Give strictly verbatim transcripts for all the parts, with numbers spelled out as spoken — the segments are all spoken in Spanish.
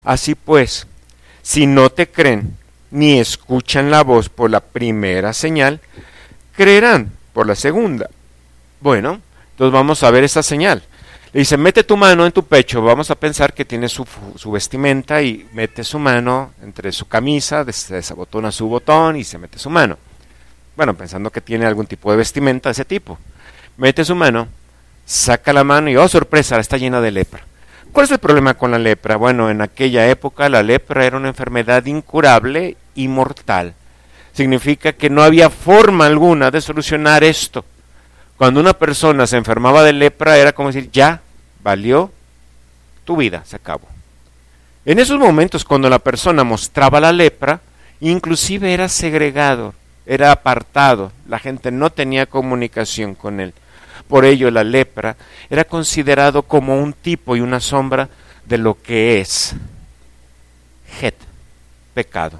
Así pues, si no te creen ni escuchan la voz por la primera señal, creerán por la segunda. Bueno, entonces vamos a ver esta señal. Le dice, mete tu mano en tu pecho. Vamos a pensar que tiene su, su vestimenta y mete su mano entre su camisa, se desabotona su botón y se mete su mano. Bueno, pensando que tiene algún tipo de vestimenta de ese tipo. Mete su mano, saca la mano y, oh sorpresa, está llena de lepra. ¿Cuál es el problema con la lepra? Bueno, en aquella época la lepra era una enfermedad incurable y mortal. Significa que no había forma alguna de solucionar esto. Cuando una persona se enfermaba de lepra era como decir, ya, valió tu vida, se acabó. En esos momentos cuando la persona mostraba la lepra, inclusive era segregado, era apartado, la gente no tenía comunicación con él. Por ello la lepra era considerado como un tipo y una sombra de lo que es Het, pecado.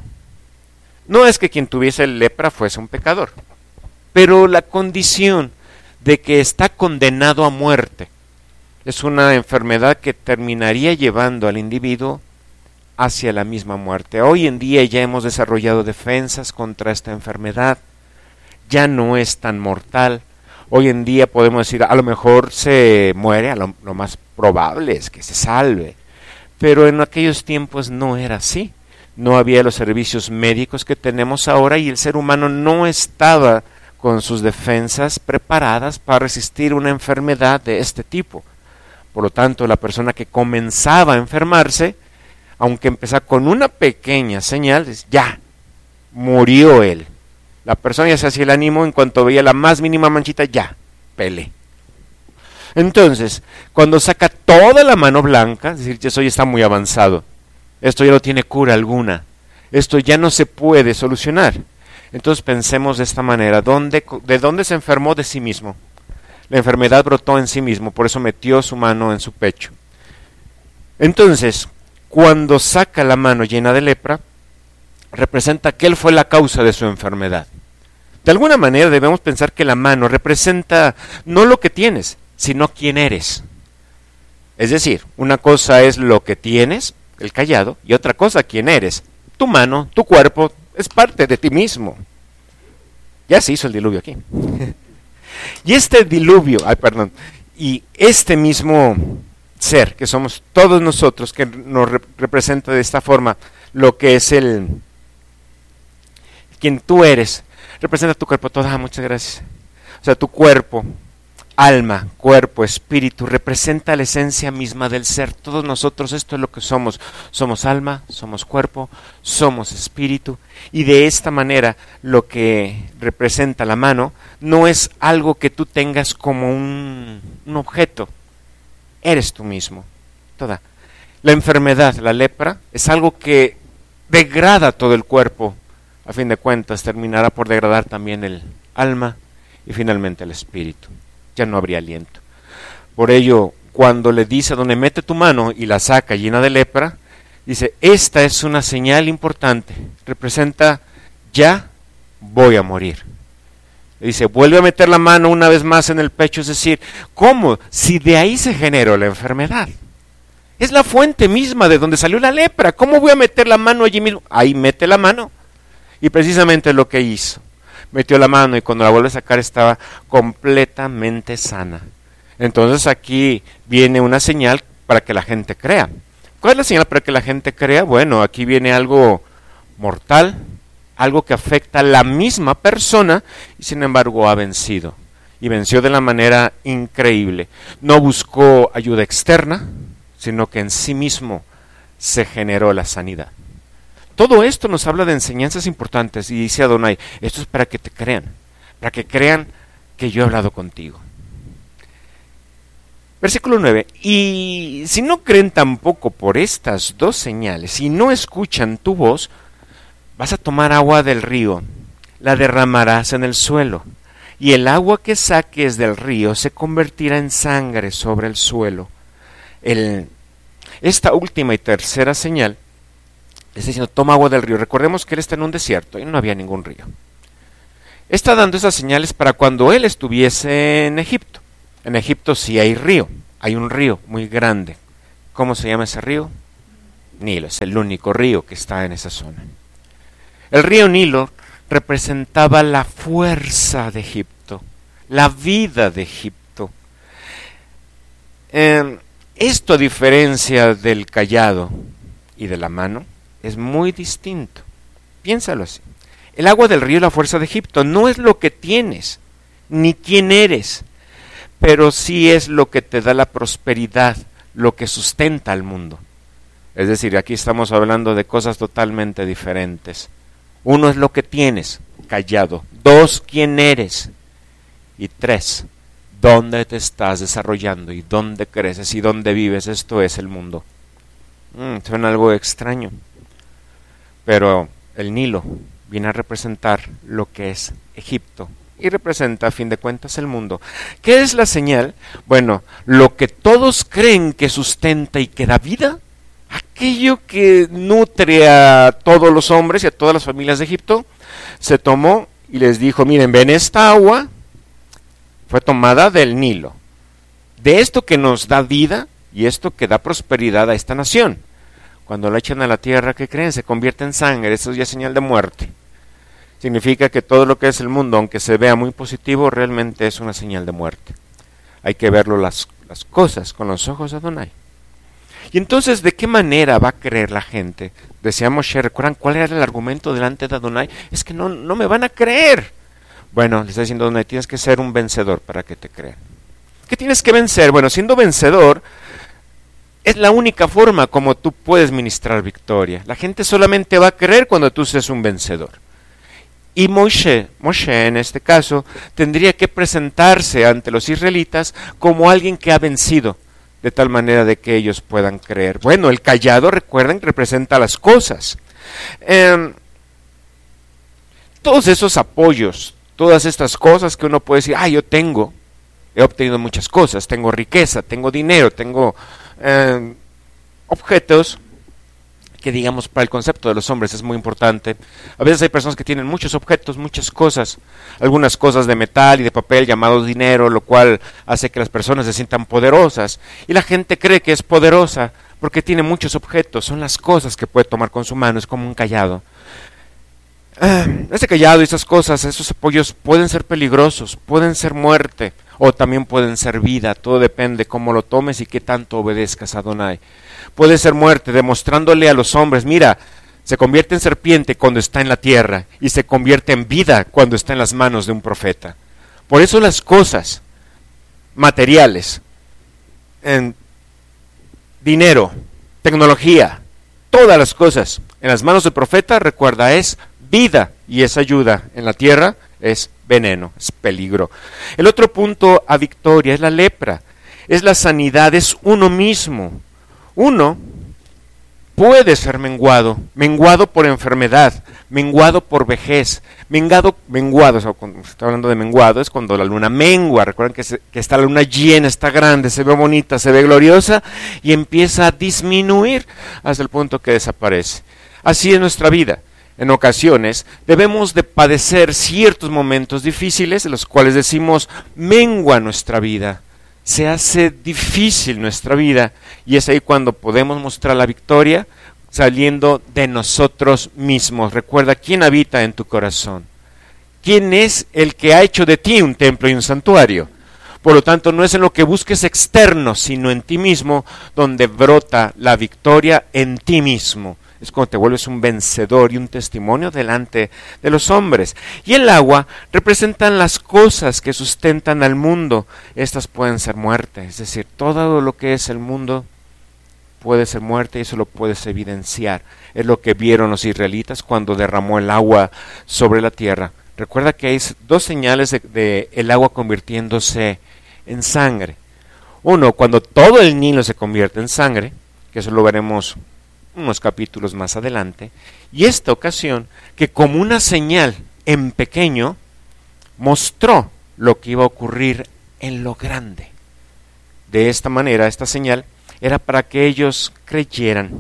No es que quien tuviese lepra fuese un pecador, pero la condición de que está condenado a muerte es una enfermedad que terminaría llevando al individuo hacia la misma muerte. Hoy en día ya hemos desarrollado defensas contra esta enfermedad, ya no es tan mortal. Hoy en día podemos decir, a lo mejor se muere, a lo, lo más probable es que se salve, pero en aquellos tiempos no era así. No había los servicios médicos que tenemos ahora y el ser humano no estaba con sus defensas preparadas para resistir una enfermedad de este tipo. Por lo tanto, la persona que comenzaba a enfermarse, aunque empezaba con una pequeña señal, ya, murió él. La persona ya se hacía el ánimo en cuanto veía la más mínima manchita, ya, pele. Entonces, cuando saca toda la mano blanca, es decir, eso ya está muy avanzado, esto ya no tiene cura alguna, esto ya no se puede solucionar. Entonces pensemos de esta manera, ¿dónde, ¿de dónde se enfermó? De sí mismo. La enfermedad brotó en sí mismo, por eso metió su mano en su pecho. Entonces, cuando saca la mano llena de lepra, representa que él fue la causa de su enfermedad. De alguna manera debemos pensar que la mano representa no lo que tienes, sino quién eres. Es decir, una cosa es lo que tienes, el cayado, y otra cosa quién eres. Tu mano, tu cuerpo, es parte de ti mismo. Ya se hizo el diluvio aquí. Y este diluvio, ay perdón, y este mismo ser que somos todos nosotros, que nos rep- representa de esta forma lo que es el quien tú eres, representa tu cuerpo todo. Ah, muchas gracias. O sea, tu cuerpo, alma, cuerpo, espíritu, representa la esencia misma del ser. Todos nosotros esto es lo que somos. Somos alma, somos cuerpo, somos espíritu. Y de esta manera lo que representa la mano no es algo que tú tengas como un, un objeto. Eres tú mismo. Toda. La enfermedad, la lepra, es algo que degrada todo el cuerpo. A fin de cuentas terminará por degradar también el alma y finalmente el espíritu. Ya no habría aliento. Por ello, cuando le dice donde mete tu mano y la saca llena de lepra, dice, esta es una señal importante, representa, ya voy a morir. Le dice, vuelve a meter la mano una vez más en el pecho, es decir, ¿cómo? Si de ahí se generó la enfermedad. Es la fuente misma de donde salió la lepra. ¿Cómo voy a meter la mano allí mismo? Ahí mete la mano. Y precisamente lo que hizo. Metió la mano y cuando la vuelve a sacar estaba completamente sana. Entonces aquí viene una señal para que la gente crea. ¿Cuál es la señal para que la gente crea? Bueno, aquí viene algo mortal, algo que afecta a la misma persona y sin embargo ha vencido. Y venció de la manera increíble. No buscó ayuda externa, sino que en sí mismo se generó la sanidad. Todo esto nos habla de enseñanzas importantes y dice Adonai, esto es para que te crean, para que crean que yo he hablado contigo. Versículo nueve, y si no creen tampoco por estas dos señales, si no escuchan tu voz, vas a tomar agua del río, la derramarás en el suelo, y el agua que saques del río se convertirá en sangre sobre el suelo. El, esta última y tercera señal, está diciendo, toma agua del río. Recordemos que él está en un desierto y no había ningún río. Está dando esas señales para cuando él estuviese en Egipto. En Egipto sí hay río, hay un río muy grande. ¿Cómo se llama ese río? Nilo es el único río que está en esa zona. El río Nilo representaba la fuerza de Egipto, la vida de Egipto. Eh, esto, a diferencia del cayado y de la mano, es muy distinto. Piénsalo así. El agua del río es la fuerza de Egipto. No es lo que tienes, ni quién eres, pero sí es lo que te da la prosperidad, lo que sustenta al mundo. Es decir, aquí estamos hablando de cosas totalmente diferentes. Uno es lo que tienes, cayado. Dos, quién eres. Y tres, dónde te estás desarrollando y dónde creces y dónde vives. Esto es el mundo. Mm, suena algo extraño. Pero el Nilo viene a representar lo que es Egipto. Y representa, a fin de cuentas, el mundo. ¿Qué es la señal? Bueno, lo que todos creen que sustenta y que da vida, aquello que nutre a todos los hombres y a todas las familias de Egipto, se tomó y les dijo, miren, ven, esta agua fue tomada del Nilo, de esto que nos da vida y esto que da prosperidad a esta nación. Cuando la echan a la tierra, ¿qué creen? Se convierte en sangre, eso ya es señal de muerte. Significa que todo lo que es el mundo, aunque se vea muy positivo, realmente es una señal de muerte. Hay que verlo las, las cosas con los ojos de Adonai. Y entonces, ¿de qué manera va a creer la gente? Decía Moshe, ¿recuerdan cuál era el argumento delante de Adonai? Es que no, no me van a creer. Bueno, le está diciendo Adonai, tienes que ser un vencedor para que te crean. ¿Qué tienes que vencer? Bueno, siendo vencedor, es la única forma como tú puedes ministrar victoria. La gente solamente va a creer cuando tú seas un vencedor. Y Moshe, Moshe en este caso, tendría que presentarse ante los israelitas como alguien que ha vencido, de tal manera de que ellos puedan creer. Bueno, el cayado, recuerden, representa las cosas. Eh, todos esos apoyos, todas estas cosas que uno puede decir, ah, yo tengo, he obtenido muchas cosas, tengo riqueza, tengo dinero, tengo eh, objetos, que digamos para el concepto de los hombres es muy importante. A veces hay personas que tienen muchos objetos, muchas cosas, algunas cosas de metal y de papel llamados dinero, lo cual hace que las personas se sientan poderosas. Y la gente cree que es poderosa porque tiene muchos objetos, son las cosas que puede tomar con su mano, es como un cayado. Ah, ese cayado y esas cosas, esos apoyos pueden ser peligrosos, pueden ser muerte o también pueden ser vida, todo depende cómo lo tomes y qué tanto obedezcas a Adonai. Puede ser muerte, demostrándole a los hombres, mira, se convierte en serpiente cuando está en la tierra y se convierte en vida cuando está en las manos de un profeta. Por eso las cosas materiales, en dinero, tecnología, todas las cosas en las manos del profeta, recuerda, es vida y es ayuda. En la tierra es veneno, es peligro. El otro punto a victoria es la lepra, es la sanidad, es uno mismo. Uno puede ser menguado, menguado por enfermedad, menguado por vejez, menguado, menguado, o sea, cuando se está hablando de menguado, es cuando la luna mengua. Recuerden que, se, que está la luna llena, está grande, se ve bonita, se ve gloriosa y empieza a disminuir hasta el punto que desaparece. Así es nuestra vida. En ocasiones debemos de padecer ciertos momentos difíciles, de los cuales decimos, mengua nuestra vida. Se hace difícil nuestra vida y es ahí cuando podemos mostrar la victoria saliendo de nosotros mismos. Recuerda, ¿quién habita en tu corazón? ¿Quién es el que ha hecho de ti un templo y un santuario? Por lo tanto, no es en lo que busques externo, sino en ti mismo, donde brota la victoria en ti mismo. Es cuando te vuelves un vencedor y un testimonio delante de los hombres. Y el agua representan las cosas que sustentan al mundo. Estas pueden ser muerte, es decir, todo lo que es el mundo puede ser muerte y eso lo puedes evidenciar. Es lo que vieron los israelitas cuando derramó el agua sobre la tierra. Recuerda que hay dos señales de, de el agua convirtiéndose en sangre. Uno, cuando todo el Nilo se convierte en sangre, que eso lo veremos unos capítulos más adelante, y esta ocasión que como una señal en pequeño mostró lo que iba a ocurrir en lo grande. De esta manera, esta señal era para que ellos creyeran.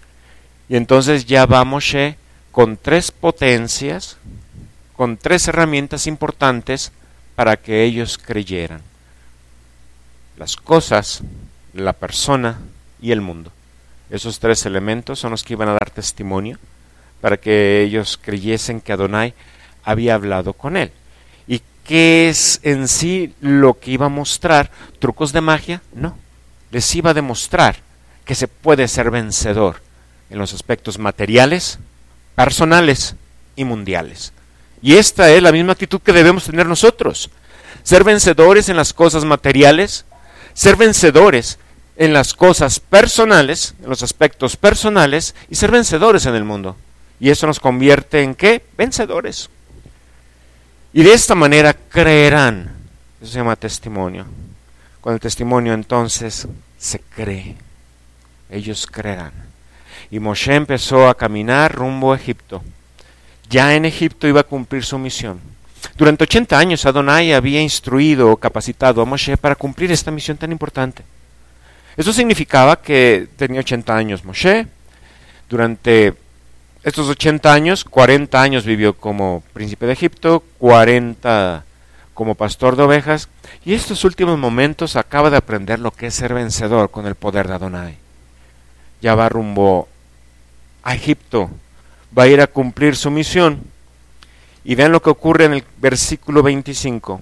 Y entonces ya va Moshe con tres potencias, con tres herramientas importantes para que ellos creyeran: las cosas, la persona y el mundo. Esos tres elementos son los que iban a dar testimonio para que ellos creyesen que Adonai había hablado con él. ¿Y qué es en sí lo que iba a mostrar? ¿Trucos de magia? No. Les iba a demostrar que se puede ser vencedor en los aspectos materiales, personales y mundiales. Y esta es la misma actitud que debemos tener nosotros. Ser vencedores en las cosas materiales, ser vencedores en las cosas personales, en los aspectos personales, y ser vencedores en el mundo. Y eso nos convierte en ¿qué? Vencedores. Y de esta manera creerán. Eso se llama testimonio. Con el testimonio entonces se cree. Ellos creerán. Y Moshe empezó a caminar rumbo a Egipto. Ya en Egipto iba a cumplir su misión. Durante ochenta años Adonai había instruido o capacitado a Moshe para cumplir esta misión tan importante. Eso significaba que tenía ochenta años Moshe. Durante estos ochenta años, cuarenta años vivió como príncipe de Egipto, cuarenta como pastor de ovejas, y estos últimos momentos acaba de aprender lo que es ser vencedor con el poder de Adonai. Ya va rumbo a Egipto, va a ir a cumplir su misión. Y vean lo que ocurre en el versículo veinticinco.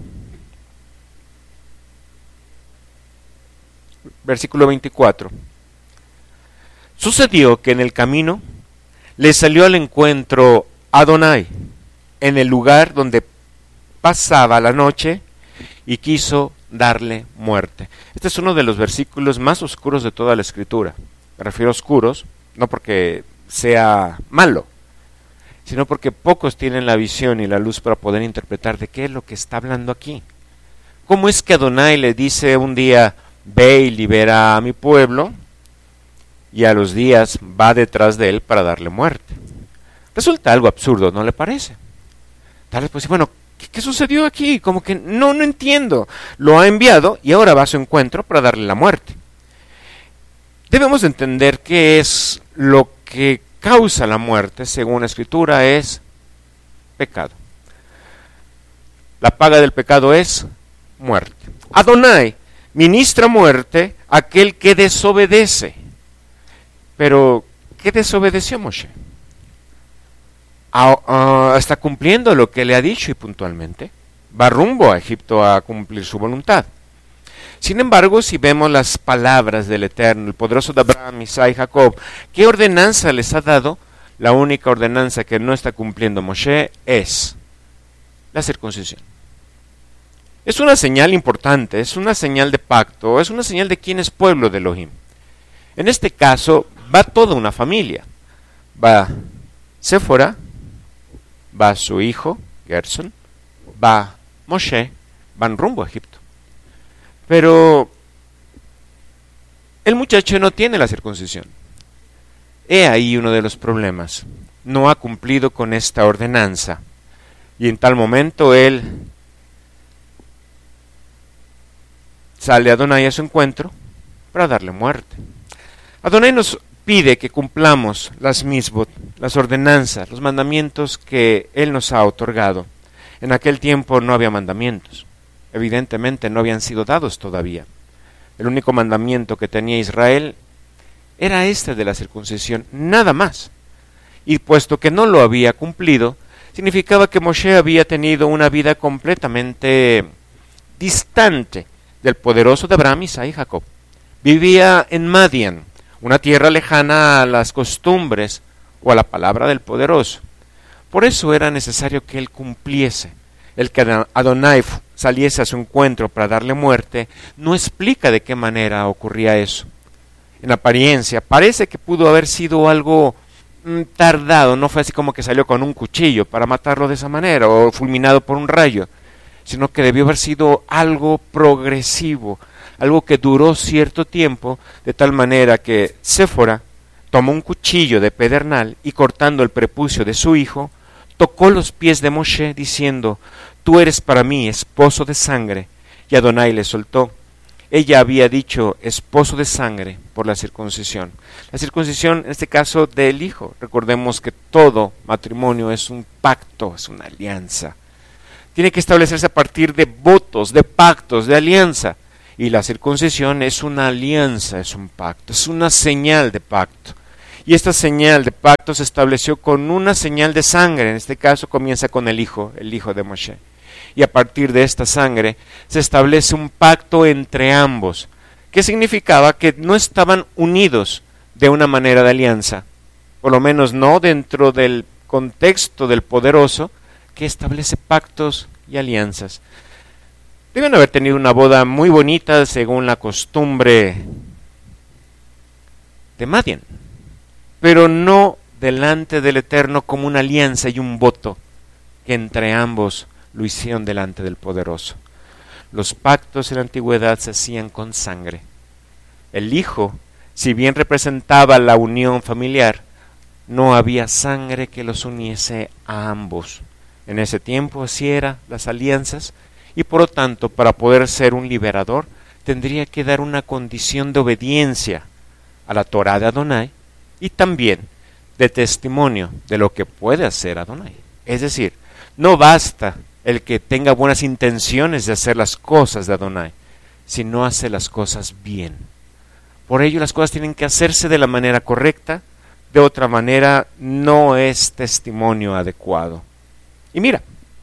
Versículo veinticuatro. Sucedió que en el camino le salió al encuentro Adonai en el lugar donde pasaba la noche y quiso darle muerte. Este es uno de los versículos más oscuros de toda la Escritura. Me refiero a oscuros, no porque sea malo, sino porque pocos tienen la visión y la luz para poder interpretar de qué es lo que está hablando aquí. ¿Cómo es que Adonai le dice un día, ve y libera a mi pueblo, y a los días va detrás de él para darle muerte? Resulta algo absurdo, ¿no le parece? Tal vez pues bueno, ¿qué, qué sucedió aquí? Como que no, no entiendo. Lo ha enviado y ahora va a su encuentro para darle la muerte. Debemos entender qué es lo que causa la muerte, según la Escritura, es pecado. La paga del pecado es muerte. Adonai ministra muerte a aquel que desobedece. Pero, ¿qué desobedeció Moshe? Ah, ah, está cumpliendo lo que le ha dicho y puntualmente. Va rumbo a Egipto a cumplir su voluntad. Sin embargo, si vemos las palabras del Eterno, el poderoso de Abraham, Isaac y Jacob, ¿qué ordenanza les ha dado? La única ordenanza que no está cumpliendo Moshe es la circuncisión. Es una señal importante, es una señal de pacto, es una señal de quién es pueblo de Elohim. En este caso, va toda una familia. Va Séfora, va su hijo, Gerson, va Moshe, van rumbo a Egipto. Pero el muchacho no tiene la circuncisión. He ahí uno de los problemas. No ha cumplido con esta ordenanza. Y en tal momento él sale a Adonai a su encuentro para darle muerte. Adonai nos pide que cumplamos las misbot, las ordenanzas, los mandamientos que él nos ha otorgado. En aquel tiempo no había mandamientos. Evidentemente no habían sido dados todavía. El único mandamiento que tenía Israel era este de la circuncisión, nada más. Y puesto que no lo había cumplido, significaba que Moshe había tenido una vida completamente distante del poderoso de Abraham, Isaac y Jacob. Vivía en Madian, una tierra lejana a las costumbres o a la palabra del poderoso. Por eso era necesario que él cumpliese. El que Adonai saliese a su encuentro para darle muerte, no explica de qué manera ocurría eso. En apariencia, parece que pudo haber sido algo mm, tardado, no fue así como que salió con un cuchillo para matarlo de esa manera, o fulminado por un rayo, sino que debió haber sido algo progresivo, algo que duró cierto tiempo, de tal manera que Séfora tomó un cuchillo de pedernal y cortando el prepucio de su hijo, tocó los pies de Moshe diciendo, tú eres para mí esposo de sangre, y Adonai le soltó. Ella había dicho esposo de sangre por la circuncisión. La circuncisión, en este caso, del hijo. Recordemos que todo matrimonio es un pacto, es una alianza. Tiene que establecerse a partir de votos, de pactos, de alianza. Y la circuncisión es una alianza, es un pacto, es una señal de pacto. Y esta señal de pacto se estableció con una señal de sangre. En este caso comienza con el hijo, el hijo de Moshe. Y a partir de esta sangre se establece un pacto entre ambos, que significaba que no estaban unidos de una manera de alianza, por lo menos no dentro del contexto del poderoso que establece pactos y alianzas. Deben haber tenido una boda muy bonita según la costumbre de Madián, pero no delante del Eterno como una alianza y un voto que entre ambos lo hicieron delante del poderoso. Los pactos en la antigüedad se hacían con sangre. El hijo, si bien representaba la unión familiar, no había sangre que los uniese a ambos. En ese tiempo así eran las alianzas, y por lo tanto, para poder ser un liberador, tendría que dar una condición de obediencia a la Torá de Adonai y también de testimonio de lo que puede hacer Adonai. Es decir, no basta el que tenga buenas intenciones de hacer las cosas de Adonai, si no hace las cosas bien. Por ello las cosas tienen que hacerse de la manera correcta, de otra manera no es testimonio adecuado. Y mira,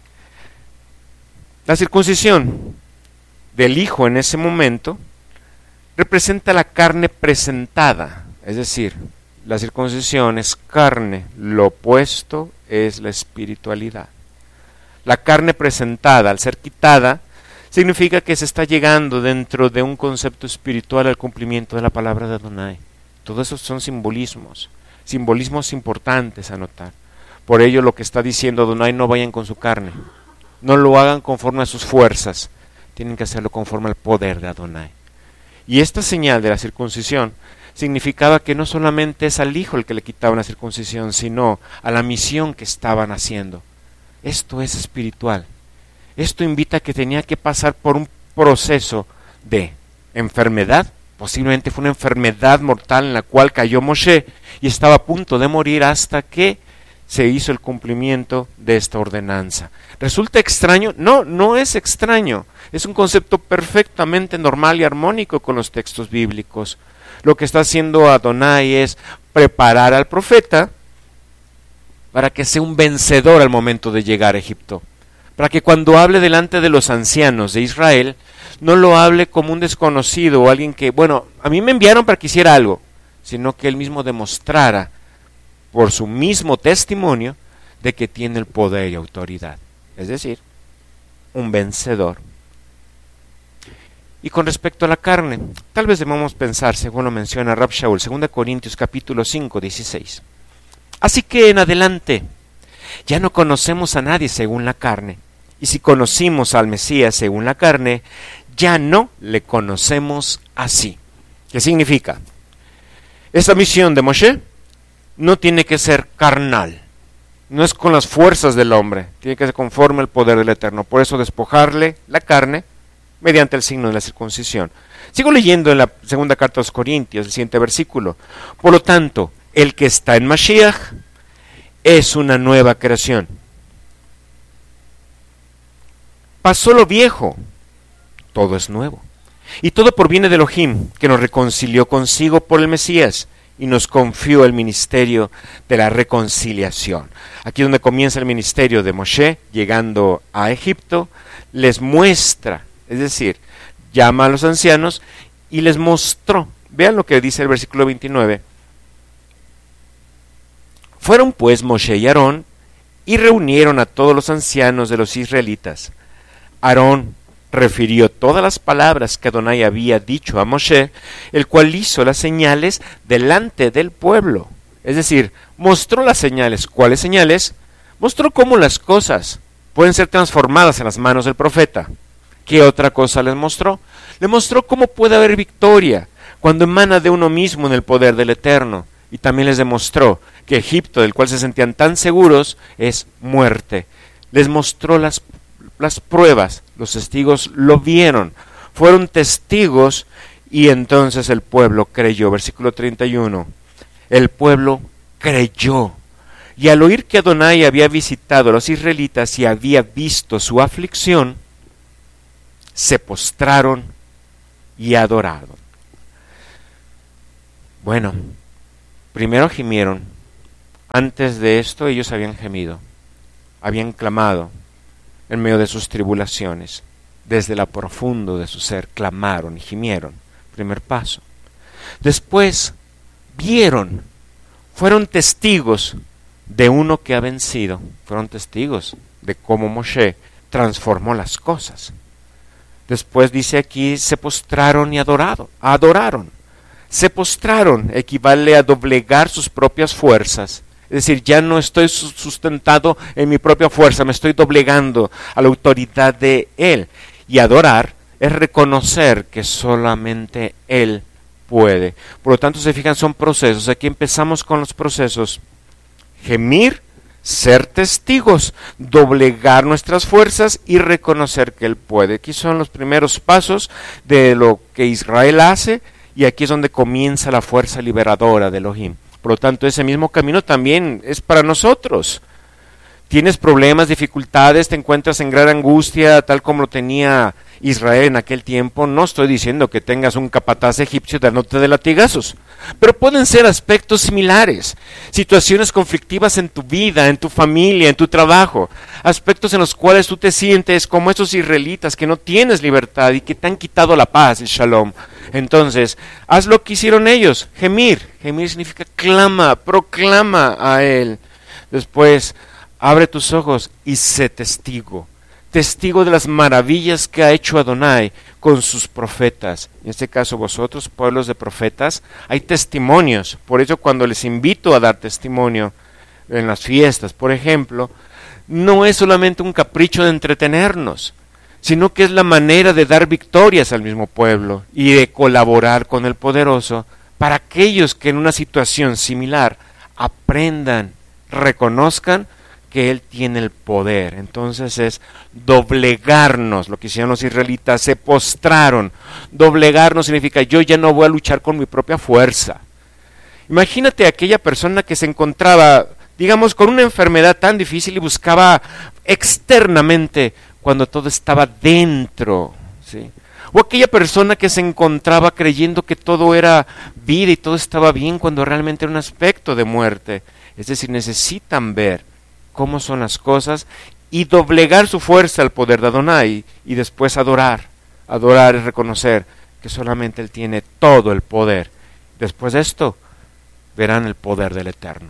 la circuncisión del hijo en ese momento representa la carne presentada, es decir, la circuncisión es carne, lo opuesto es la espiritualidad. La carne presentada, al ser quitada, significa que se está llegando dentro de un concepto espiritual al cumplimiento de la palabra de Adonai. Todo eso son simbolismos, simbolismos importantes a notar. Por ello lo que está diciendo Adonai, no vayan con su carne, no lo hagan conforme a sus fuerzas, tienen que hacerlo conforme al poder de Adonai. Y esta señal de la circuncisión significaba que no solamente es al hijo el que le quitaban la circuncisión, sino a la misión que estaban haciendo. Esto es espiritual. Esto invita a que tenía que pasar por un proceso de enfermedad. Posiblemente fue una enfermedad mortal en la cual cayó Moshe y estaba a punto de morir hasta que se hizo el cumplimiento de esta ordenanza. ¿Resulta extraño? No, no es extraño. Es un concepto perfectamente normal y armónico con los textos bíblicos. Lo que está haciendo Adonai es preparar al profeta para que sea un vencedor al momento de llegar a Egipto. Para que cuando hable delante de los ancianos de Israel, no lo hable como un desconocido o alguien que, bueno, a mí me enviaron para que hiciera algo, sino que él mismo demostrara por su mismo testimonio de que tiene el poder y autoridad. Es decir, un vencedor. Y con respecto a la carne, tal vez debamos pensar, según lo menciona Rab Shaul, segunda Corintios capítulo cinco, dieciséis. Así que en adelante, ya no conocemos a nadie según la carne. Y si conocimos al Mesías según la carne, ya no le conocemos así. ¿Qué significa? Esta misión de Moshe no tiene que ser carnal. No es con las fuerzas del hombre. Tiene que ser conforme al poder del Eterno. Por eso despojarle la carne mediante el signo de la circuncisión. Sigo leyendo en la segunda carta a los Corintios, el siguiente versículo. Por lo tanto, el que está en Mashiach es una nueva creación. Pasó lo viejo, todo es nuevo. Y todo proviene de Elohim, que nos reconcilió consigo por el Mesías y nos confió el ministerio de la reconciliación. Aquí es donde comienza el ministerio de Moshe, llegando a Egipto, les muestra, es decir, llama a los ancianos y les mostró. Vean lo que dice el versículo veintinueve. Fueron pues Moshe y Aarón y reunieron a todos los ancianos de los israelitas. Aarón refirió todas las palabras que Adonai había dicho a Moshe, el cual hizo las señales delante del pueblo. Es decir, mostró las señales. ¿Cuáles señales? Mostró cómo las cosas pueden ser transformadas en las manos del profeta. ¿Qué otra cosa les mostró? Le mostró cómo puede haber victoria cuando emana de uno mismo en el poder del Eterno. Y también les demostró que Egipto, del cual se sentían tan seguros, es muerte. Les mostró las, las pruebas. Los testigos lo vieron. Fueron testigos y entonces el pueblo creyó. Versículo treinta y uno. El pueblo creyó. Y al oír que Adonai había visitado a los israelitas y había visto su aflicción, se postraron y adoraron. Bueno, primero gimieron. Antes de esto ellos habían gemido, habían clamado en medio de sus tribulaciones. Desde lo profundo de su ser clamaron y gimieron. Primer paso. Después vieron, fueron testigos de uno que ha vencido, fueron testigos de cómo Moshe transformó las cosas. Después dice aquí, se postraron y adoraron, adoraron. Se postraron equivale a doblegar sus propias fuerzas. Es decir, ya no estoy sustentado en mi propia fuerza, me estoy doblegando a la autoridad de Él. Y adorar es reconocer que solamente Él puede. Por lo tanto, se fijan, son procesos. Aquí empezamos con los procesos. Gemir, ser testigos, doblegar nuestras fuerzas y reconocer que Él puede. Aquí son los primeros pasos de lo que Israel hace y aquí es donde comienza la fuerza liberadora de Elohim. Por lo tanto, ese mismo camino también es para nosotros. Tienes problemas, dificultades, te encuentras en gran angustia, tal como lo tenía Israel en aquel tiempo. No estoy diciendo que tengas un capataz egipcio dándote de latigazos, pero pueden ser aspectos similares, situaciones conflictivas en tu vida, en tu familia, en tu trabajo, aspectos en los cuales tú te sientes como esos israelitas que no tienes libertad y que te han quitado la paz, el shalom. Entonces, haz lo que hicieron ellos, gemir. Gemir significa clama, proclama a Él. Después, abre tus ojos y sé testigo. Testigo de las maravillas que ha hecho Adonai con sus profetas. En este caso, vosotros, pueblos de profetas, hay testimonios. Por eso cuando les invito a dar testimonio en las fiestas, por ejemplo, no es solamente un capricho de entretenernos, sino que es la manera de dar victorias al mismo pueblo y de colaborar con el poderoso para aquellos que en una situación similar aprendan, reconozcan que Él tiene el poder. Entonces es doblegarnos, lo que hicieron los israelitas, se postraron. Doblegarnos significa yo ya no voy a luchar con mi propia fuerza. Imagínate a aquella persona que se encontraba, digamos, con una enfermedad tan difícil y buscaba externamente cuando todo estaba dentro, ¿sí? O aquella persona que se encontraba creyendo que todo era vida y todo estaba bien cuando realmente era un aspecto de muerte. Es decir, necesitan ver cómo son las cosas y doblegar su fuerza al poder de Adonai y después adorar. Adorar es reconocer que solamente Él tiene todo el poder. Después de esto, verán el poder del Eterno.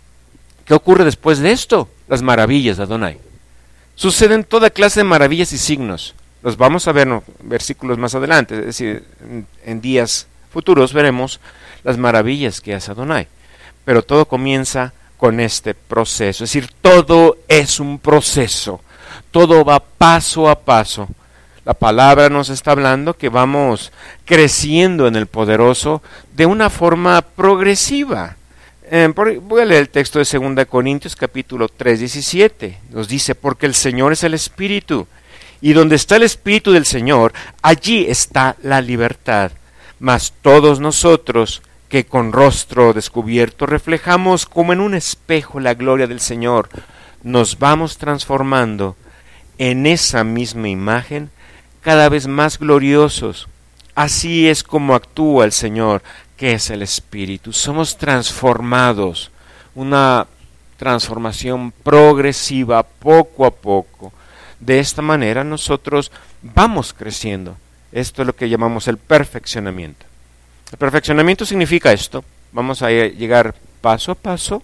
¿Qué ocurre después de esto? Las maravillas de Adonai. Suceden toda clase de maravillas y signos. Los vamos a ver en versículos más adelante, es decir, en, en días futuros veremos las maravillas que hace Adonai. Pero todo comienza con este proceso, es decir, todo es un proceso, todo va paso a paso. La palabra nos está hablando que vamos creciendo en el poderoso de una forma progresiva. Eh, por, voy a leer el texto de segunda Corintios capítulo tres, diecisiete. Nos dice, porque el Señor es el Espíritu, y donde está el Espíritu del Señor, allí está la libertad. Mas todos nosotros, que con rostro descubierto reflejamos como en un espejo la gloria del Señor, nos vamos transformando en esa misma imagen, cada vez más gloriosos. Así es como actúa el Señor, que es el Espíritu. Somos transformados, una transformación progresiva, poco a poco. De esta manera nosotros vamos creciendo. Esto es lo que llamamos el perfeccionamiento. El perfeccionamiento significa esto. Vamos a llegar paso a paso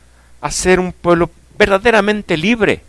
a ser un pueblo verdaderamente libre,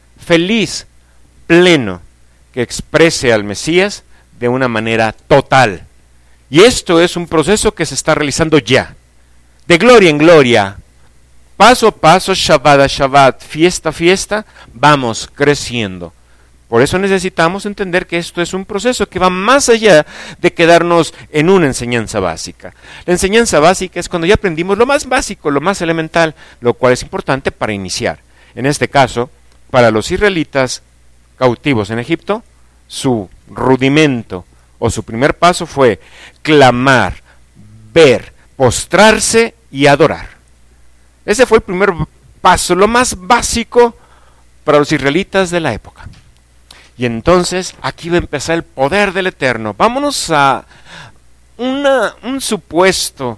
feliz, pleno, que exprese al Mesías de una manera total. Y esto es un proceso que se está realizando ya, de gloria en gloria, paso a paso, Shabbat a Shabbat, fiesta a fiesta, vamos creciendo. Por eso necesitamos entender que esto es un proceso que va más allá de quedarnos en una enseñanza básica. La enseñanza básica es cuando ya aprendimos lo más básico, lo más elemental, lo cual es importante para iniciar. En este caso, para los israelitas cautivos en Egipto, su rudimento o su primer paso fue clamar, ver, postrarse y adorar. Ese fue el primer paso, lo más básico para los israelitas de la época. Y entonces aquí va a empezar el poder del Eterno. Vámonos a una, un supuesto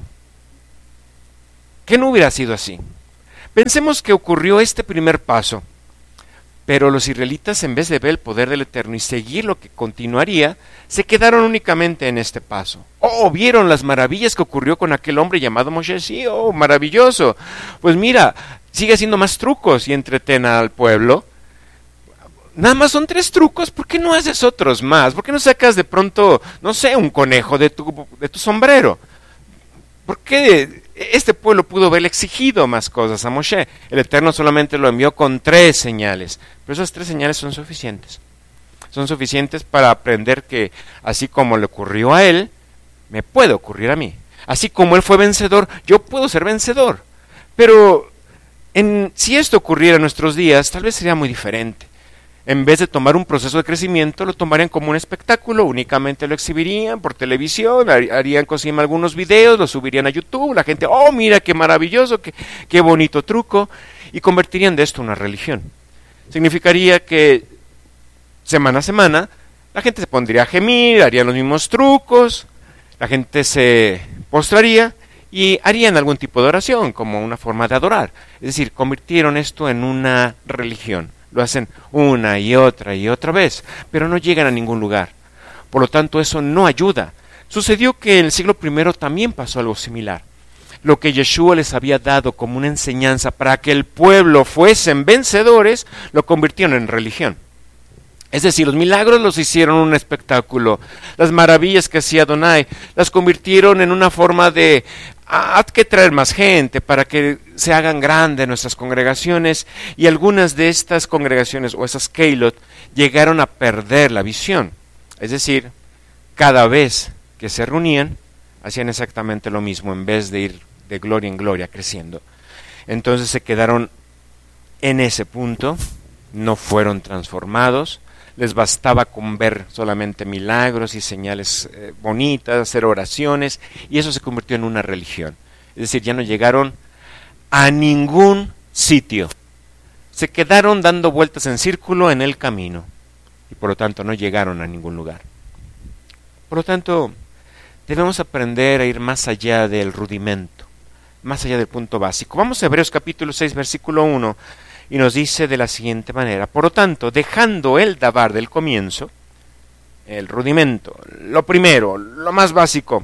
que no hubiera sido así. Pensemos que ocurrió este primer paso, pero los israelitas, en vez de ver el poder del Eterno y seguir lo que continuaría, se quedaron únicamente en este paso. Oh, vieron las maravillas que ocurrió con aquel hombre llamado Moshe. Sí, oh, maravilloso. Pues mira, sigue haciendo más trucos y entreten al pueblo. Nada más son tres trucos, ¿por qué no haces otros más? ¿Por qué no sacas de pronto, no sé, un conejo de tu, de tu sombrero? ¿Por qué este pueblo pudo haberle exigido más cosas a Moshe? El Eterno solamente lo envió con tres señales, pero esas tres señales son suficientes. Son suficientes para aprender que así como le ocurrió a él, me puede ocurrir a mí. Así como él fue vencedor, yo puedo ser vencedor. Pero en, si esto ocurriera en nuestros días, tal vez sería muy diferente. En vez de tomar un proceso de crecimiento, lo tomarían como un espectáculo, únicamente lo exhibirían por televisión, harían encima algunos videos, lo subirían a YouTube, la gente, oh, mira qué maravilloso, qué, qué bonito truco, y convertirían de esto en una religión. Significaría que semana a semana la gente se pondría a gemir, harían los mismos trucos, la gente se postraría y harían algún tipo de oración, como una forma de adorar. Es decir, convirtieron esto en una religión. Lo hacen una y otra y otra vez, pero no llegan a ningún lugar. Por lo tanto, eso no ayuda. Sucedió que en el siglo primero también pasó algo similar. Lo que Yeshua les había dado como una enseñanza para que el pueblo fuesen vencedores, lo convirtieron en religión. Es decir, los milagros los hicieron un espectáculo. Las maravillas que hacía Adonai las convirtieron en una forma de hay que traer más gente para que se hagan grandes nuestras congregaciones, y algunas de estas congregaciones o esas keilot llegaron a perder la visión. Es decir, cada vez que se reunían hacían exactamente lo mismo en vez de ir de gloria en gloria creciendo. Entonces se quedaron en ese punto, no fueron transformados. Les bastaba con ver solamente milagros y señales eh, bonitas, hacer oraciones, y eso se convirtió en una religión. Es decir, ya no llegaron a ningún sitio. Se quedaron dando vueltas en círculo en el camino, y por lo tanto no llegaron a ningún lugar. Por lo tanto, debemos aprender a ir más allá del rudimento, más allá del punto básico. Vamos a Hebreos capítulo seis, versículo uno. Y nos dice de la siguiente manera: por lo tanto, dejando el dabar del comienzo, el rudimento, lo primero, lo más básico,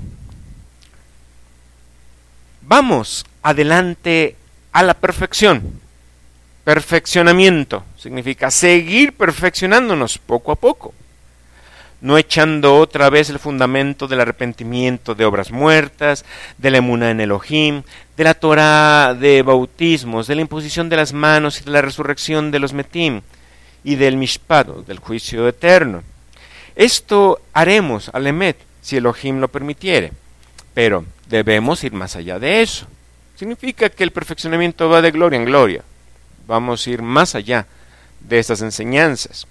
vamos adelante a la perfección. Perfeccionamiento significa seguir perfeccionándonos poco a poco, no echando otra vez el fundamento del arrepentimiento de obras muertas, de la emuná en Elohim, de la Torah de bautismos, de la imposición de las manos y de la resurrección de los metim, y del mishpat, del juicio eterno. Esto haremos al emet, si Elohim lo permitiere, pero debemos ir más allá de eso. Significa que el perfeccionamiento va de gloria en gloria. Vamos a ir más allá de estas enseñanzas.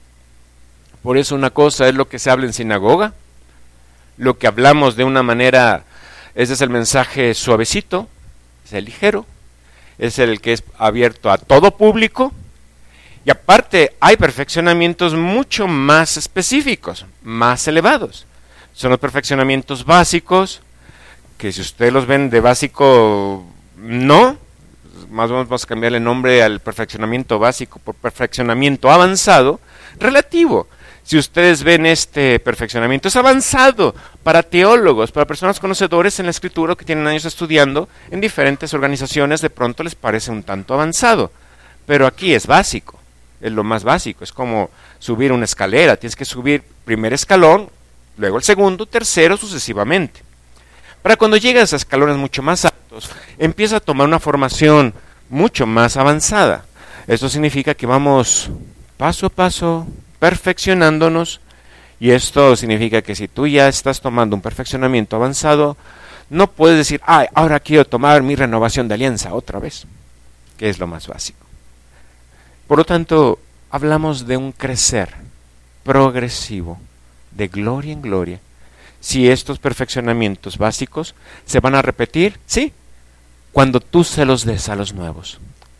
Por eso una cosa es lo que se habla en sinagoga, lo que hablamos de una manera, ese es el mensaje suavecito, es el ligero, es el que es abierto a todo público, y aparte hay perfeccionamientos mucho más específicos, más elevados. Son los perfeccionamientos básicos, que si ustedes los ven de básico, no, más o menos vamos a cambiarle el nombre al perfeccionamiento básico por perfeccionamiento avanzado, relativo. Si ustedes ven este perfeccionamiento, es avanzado para teólogos, para personas conocedores en la escritura que tienen años estudiando en diferentes organizaciones, de pronto les parece un tanto avanzado. Pero aquí es básico, es lo más básico, es como subir una escalera, tienes que subir primer escalón, luego el segundo, tercero, sucesivamente. Para cuando llegas a escalones mucho más altos, empieza a tomar una formación mucho más avanzada. Esto significa que vamos paso a paso, perfeccionándonos, y esto significa que si tú ya estás tomando un perfeccionamiento avanzado, no puedes decir, ay, ahora quiero tomar mi renovación de alianza otra vez, que es lo más básico. Por lo tanto, hablamos de un crecer progresivo, de gloria en gloria. Si estos perfeccionamientos básicos se van a repetir, sí, cuando tú se los des a los nuevos.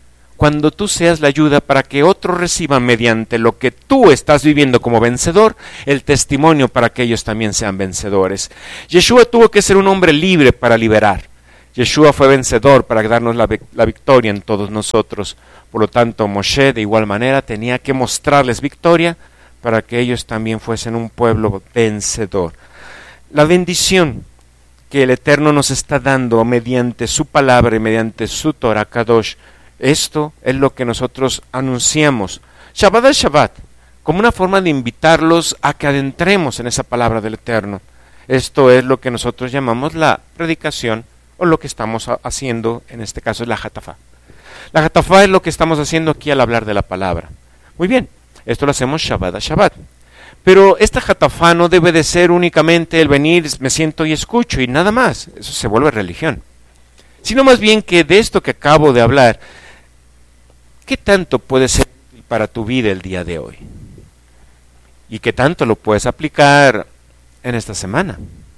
cuando tú seas la ayuda para que otros reciban mediante lo que tú estás viviendo como vencedor, el testimonio para que ellos también sean vencedores. Yeshua tuvo que ser un hombre libre para liberar. Yeshua fue vencedor para darnos la, la victoria en todos nosotros. Por lo tanto, Moshe de igual manera tenía que mostrarles victoria para que ellos también fuesen un pueblo vencedor. La bendición que el Eterno nos está dando mediante su palabra y mediante su Torah Kadosh, esto es lo que nosotros anunciamos Shabbat al Shabbat, como una forma de invitarlos a que adentremos en esa palabra del Eterno. Esto es lo que nosotros llamamos la predicación, o lo que estamos haciendo, en este caso es la Hatafá. La Hatafá es lo que estamos haciendo aquí al hablar de la palabra. Muy bien, esto lo hacemos Shabbat a Shabbat. Pero esta Hatafá no debe de ser únicamente el venir, me siento y escucho y nada más. Eso se vuelve religión. Sino más bien que de esto que acabo de hablar, ¿qué tanto puede ser para tu vida el día de hoy? ¿Y qué tanto lo puedes aplicar en esta semana?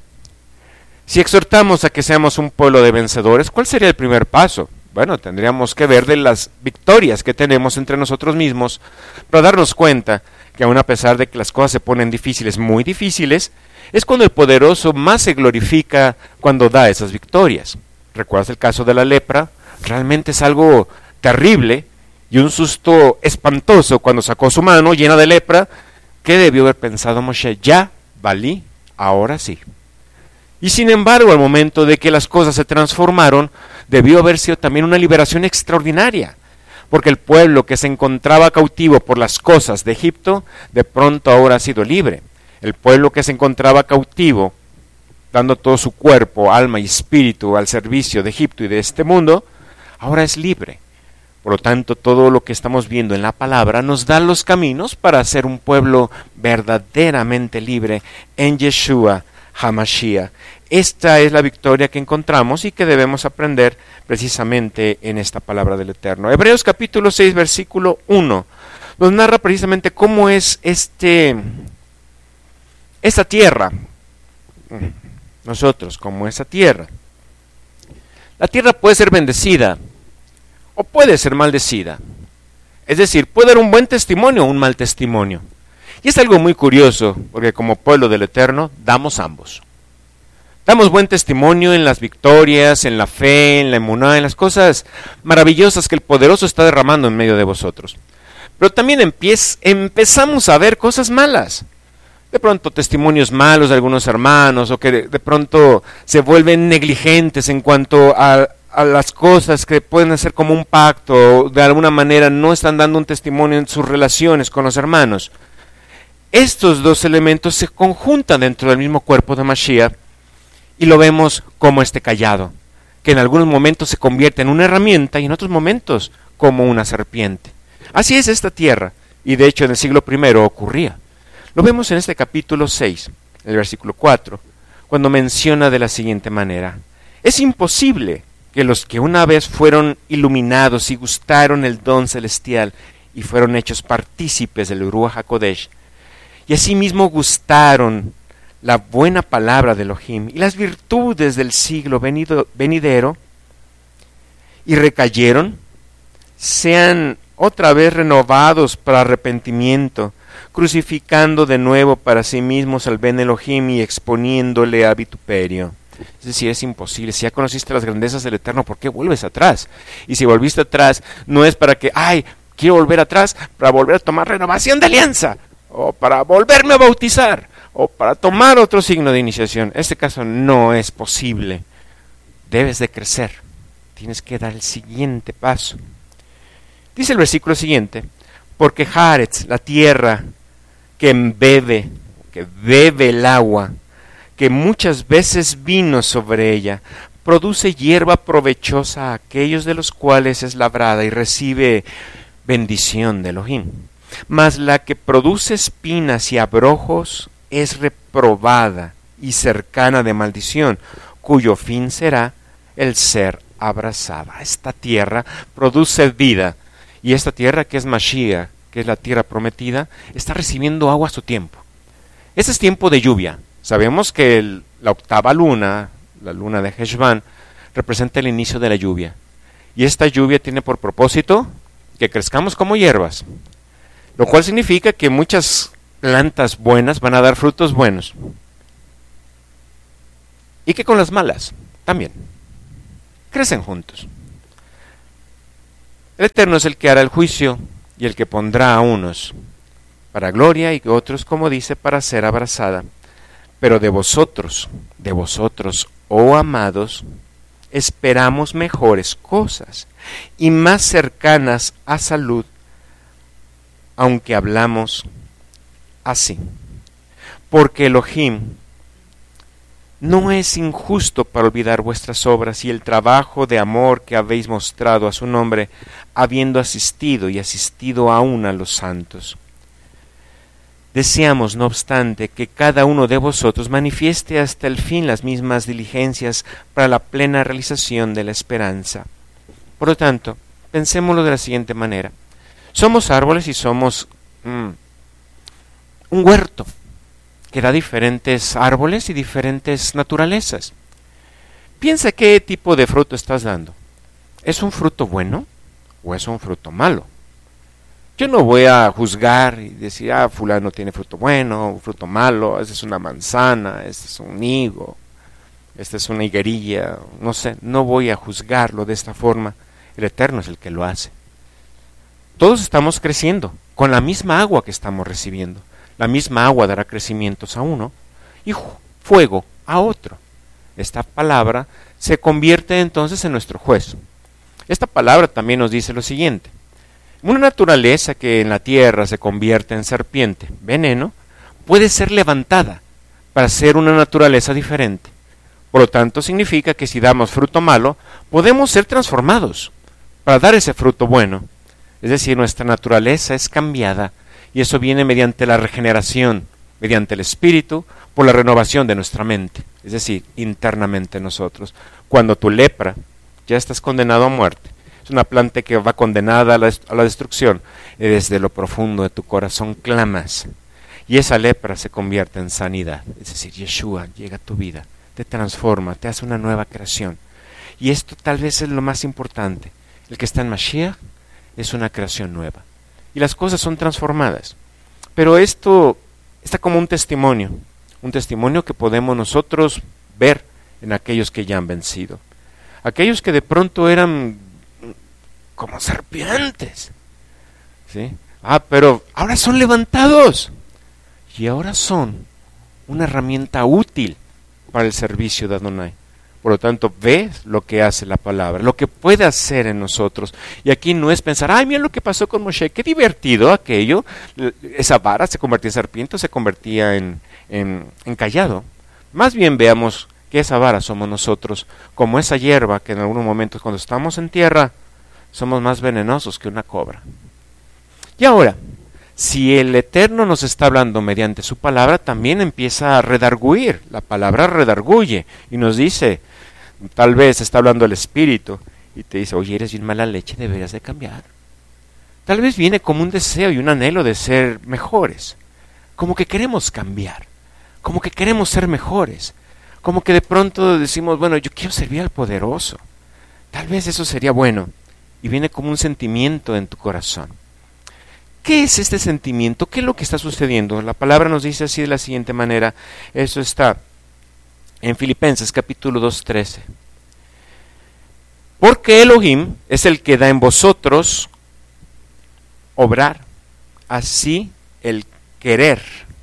Si exhortamos a que seamos un pueblo de vencedores, ¿cuál sería el primer paso? Bueno, tendríamos que ver de las victorias que tenemos entre nosotros mismos para darnos cuenta que aun a pesar de que las cosas se ponen difíciles, muy difíciles, es cuando el poderoso más se glorifica cuando da esas victorias. ¿Recuerdas el caso de la lepra? Realmente es algo terrible y un susto espantoso cuando sacó su mano llena de lepra. ¿Qué debió haber pensado Moshe? Ya valí, ahora sí. Y sin embargo, al momento de que las cosas se transformaron, debió haber sido también una liberación extraordinaria, porque el pueblo que se encontraba cautivo por las cosas de Egipto, de pronto ahora ha sido libre. El pueblo que se encontraba cautivo, dando todo su cuerpo, alma y espíritu al servicio de Egipto y de este mundo, ahora es libre. Por lo tanto, todo lo que estamos viendo en la palabra nos da los caminos para ser un pueblo verdaderamente libre en Yeshua HaMashiach. Esta es la victoria que encontramos y que debemos aprender precisamente en esta palabra del Eterno. Hebreos capítulo seis, versículo uno, nos narra precisamente cómo es este, esta tierra, nosotros como esa tierra. La tierra puede ser bendecida o puede ser maldecida. Es decir, puede dar un buen testimonio o un mal testimonio. Y es algo muy curioso, porque como pueblo del Eterno, damos ambos. Damos buen testimonio en las victorias, en la fe, en la emuná, en las cosas maravillosas que el poderoso está derramando en medio de vosotros. Pero también empiez, empezamos a ver cosas malas. De pronto testimonios malos de algunos hermanos, o que de, de pronto se vuelven negligentes en cuanto a, a las cosas que pueden hacer como un pacto, o de alguna manera no están dando un testimonio en sus relaciones con los hermanos. Estos dos elementos se conjuntan dentro del mismo cuerpo de Mashiach y lo vemos como este cayado, que en algunos momentos se convierte en una herramienta y en otros momentos como una serpiente. Así es esta tierra, y de hecho en el siglo primero ocurría. Lo vemos en este capítulo seis, el versículo cuatro, cuando menciona de la siguiente manera: es imposible que los que una vez fueron iluminados y gustaron el don celestial y fueron hechos partícipes del Ruach HaKodesh, y asimismo gustaron la buena palabra de Elohim y las virtudes del siglo venido, venidero, y recayeron, sean otra vez renovados para arrepentimiento, crucificando de nuevo para sí mismos al Ben Elohim y exponiéndole a vituperio. Es decir, es imposible. Si ya conociste las grandezas del Eterno, ¿por qué vuelves atrás? Y si volviste atrás, no es para que, ay, quiero volver atrás, para volver a tomar renovación de alianza, o para volverme a bautizar, o para tomar otro signo de iniciación. En este caso no es posible. Debes de crecer. Tienes que dar el siguiente paso. Dice el versículo siguiente: porque Haaretz, la tierra que bebe, que bebe el agua, que muchas veces vino sobre ella, produce hierba provechosa a aquellos de los cuales es labrada y recibe bendición de Elohim. Mas la que produce espinas y abrojos es reprobada y cercana de maldición, cuyo fin será el ser abrazada. Esta tierra produce vida, y esta tierra que es Mashiach, que es la tierra prometida, está recibiendo agua a su tiempo. Este es tiempo de lluvia. Sabemos que el, la octava luna, la luna de Heshvan, representa el inicio de la lluvia. Y esta lluvia tiene por propósito que crezcamos como hierbas, lo cual significa que muchas plantas buenas van a dar frutos buenos, y que con las malas también crecen juntos. El Eterno es el que hará el juicio y el que pondrá a unos para gloria y otros, como dice, para ser abrazada. Pero de vosotros, de vosotros, oh amados, esperamos mejores cosas y más cercanas a salud, aunque hablamos así. Porque Elohim no es injusto para olvidar vuestras obras y el trabajo de amor que habéis mostrado a su nombre, habiendo asistido y asistido aún a los santos. Deseamos, no obstante, que cada uno de vosotros manifieste hasta el fin las mismas diligencias para la plena realización de la esperanza. Por lo tanto, pensémoslo de la siguiente manera. Somos árboles y somos mm, un huerto que da diferentes árboles y diferentes naturalezas. Piensa qué tipo de fruto estás dando. ¿Es un fruto bueno o es un fruto malo? Yo no voy a juzgar y decir, ah, fulano tiene fruto bueno, un fruto malo, esta es una manzana, este es un higo, esta es una higuerilla, no sé, no voy a juzgarlo de esta forma. El Eterno es el que lo hace. Todos estamos creciendo con la misma agua que estamos recibiendo. La misma agua dará crecimientos a uno y fuego a otro. Esta palabra se convierte entonces en nuestro juez. Esta palabra también nos dice lo siguiente. Una naturaleza que en la tierra se convierte en serpiente, veneno, puede ser levantada para ser una naturaleza diferente. Por lo tanto, significa que si damos fruto malo, podemos ser transformados para dar ese fruto bueno. Es decir, nuestra naturaleza es cambiada y eso viene mediante la regeneración, mediante el Espíritu, por la renovación de nuestra mente, es decir, internamente nosotros. Cuando tu lepra, ya estás condenado a muerte. Es una planta que va condenada a la, a la destrucción. Y desde lo profundo de tu corazón clamas. Y esa lepra se convierte en sanidad. Es decir, Yeshua llega a tu vida, te transforma, te hace una nueva creación. Y esto tal vez es lo más importante. El que está en Mashiach es una creación nueva. Y las cosas son transformadas. Pero esto está como un testimonio. Un testimonio que podemos nosotros ver en aquellos que ya han vencido. Aquellos que de pronto eran como serpientes, ¿sí? Ah, pero ahora son levantados y ahora son una herramienta útil para el servicio de Adonai. Por lo tanto, ves lo que hace la palabra, lo que puede hacer en nosotros. Y aquí no es pensar, ay, mira lo que pasó con Moshe, qué divertido aquello. Esa vara se convertía en serpiente o se convertía en, en, en cayado. Más bien veamos que esa vara somos nosotros, como esa hierba que en algunos momentos cuando estamos en tierra, somos más venenosos que una cobra. Y ahora, si el Eterno nos está hablando mediante su palabra, también empieza a redarguir. La palabra redarguye y nos dice, tal vez está hablando el Espíritu y te dice, oye, eres bien mala leche, deberías de cambiar. Tal vez viene como un deseo y un anhelo de ser mejores. Como que queremos cambiar. Como que queremos ser mejores. Como que de pronto decimos, bueno, yo quiero servir al poderoso. Tal vez eso sería bueno. Y viene como un sentimiento en tu corazón. ¿Qué es este sentimiento? ¿Qué es lo que está sucediendo? La palabra nos dice así de la siguiente manera. Eso está en Filipenses capítulo dos, trece. Porque Elohim es el que da en vosotros obrar, así el querer,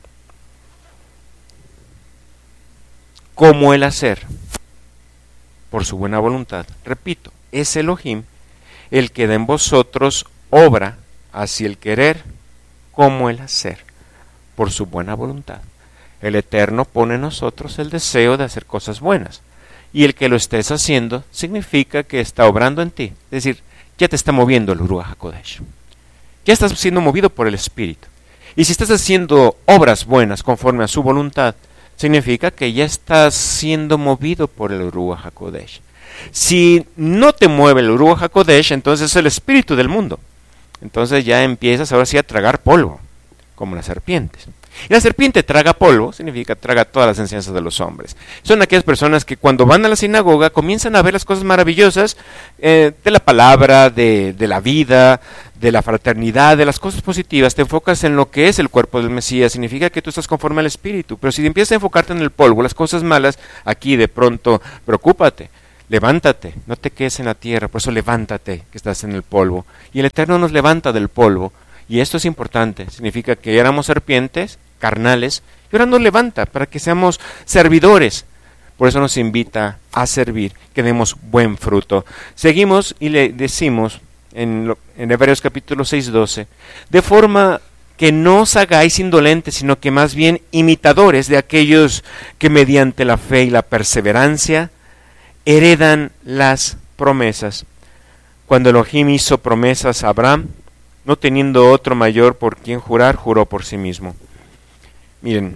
como el hacer, por su buena voluntad. Repito, es Elohim el que da en vosotros obra, así el querer como el hacer, por su buena voluntad. El Eterno pone en nosotros el deseo de hacer cosas buenas, y el que lo estés haciendo significa que está obrando en ti, es decir, ya te está moviendo el Ruach HaKodesh, ya estás siendo movido por el Espíritu, y si estás haciendo obras buenas conforme a su voluntad, significa que ya estás siendo movido por el Ruach HaKodesh. Si no te mueve el Ruach HaKodesh, entonces es el espíritu del mundo. Entonces ya empiezas ahora sí a tragar polvo, como las serpientes. Y la serpiente traga polvo, significa traga todas las enseñanzas de los hombres. Son aquellas personas que cuando van a la sinagoga comienzan a ver las cosas maravillosas eh, de la palabra, de, de la vida, de la fraternidad, de las cosas positivas. Te enfocas en lo que es el cuerpo del Mesías, significa que tú estás conforme al Espíritu. Pero si empiezas a enfocarte en el polvo, las cosas malas, aquí de pronto, preocúpate. Levántate, no te quedes en la tierra, por eso levántate, que estás en el polvo. Y el Eterno nos levanta del polvo. Y esto es importante, significa que éramos serpientes, carnales, y ahora nos levanta para que seamos servidores. Por eso nos invita a servir, que demos buen fruto. Seguimos y le decimos en, lo, en Hebreos capítulo seis, doce, de forma que no os hagáis indolentes, sino que más bien imitadores de aquellos que mediante la fe y la perseverancia heredan las promesas. Cuando Elohim hizo promesas a Abraham, no teniendo otro mayor por quien jurar, juró por sí mismo. Miren,